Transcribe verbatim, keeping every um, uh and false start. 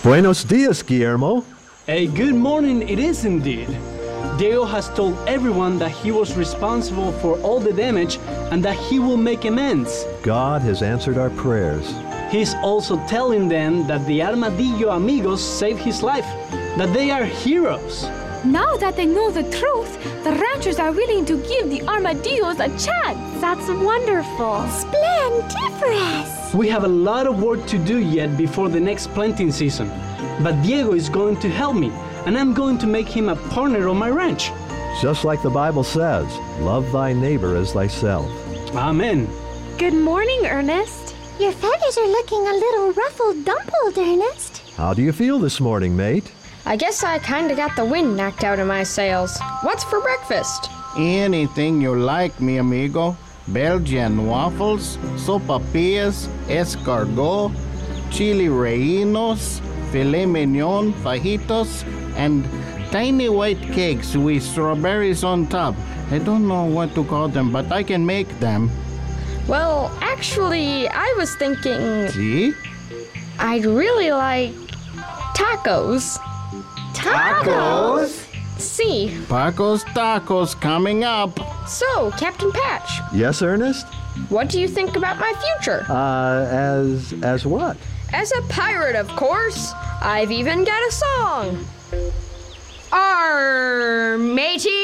Buenos dias, Guillermo. A good morning it is indeed. Diego has told everyone that he was responsible for all the damage and that he will make amends. God has answered our prayers. He's also telling them that the Armadillo amigos saved his life, that they are heroes. Now that they know the truth, the ranchers are willing to give the armadillos a chance. That's wonderful. Splendiferous! We have a lot of work to do yet before the next planting season, but Diego is going to help me, and I'm going to make him a partner on my ranch. Just like the Bible says, love thy neighbor as thyself. Amen. Good morning, Ernest. Your feathers are looking a little ruffled dumpled, Ernest. How do you feel this morning, mate? I guess I kinda got the wind knocked out of my sails. What's for breakfast? Anything you like, mi amigo. Belgian waffles, sopapillas, escargot, chili rellenos, filet mignon, fajitos, and tiny white cakes with strawberries on top. I don't know what to call them, but I can make them. Well, actually, I was thinking See? I'd really like tacos. Tacos? See. Paco's Tacos coming up. So, Captain Patch, Yes, Ernest? what do you think about my future? Uh, as, as what? As a pirate, of course. I've even got a song. Arr, matey!